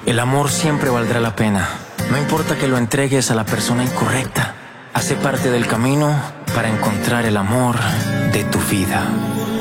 El amor siempre valdrá la pena. No importa que lo entregues a la persona incorrecta. Hace parte del camino para encontrar el amor de tu vida.